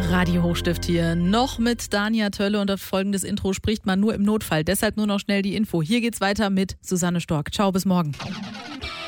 Radio Hochstift hier. Noch mit Dania Tölle und auf folgendes Intro spricht man nur im Notfall. Deshalb nur noch schnell die Info. Hier geht's weiter mit Susanne Stork. Ciao, bis morgen.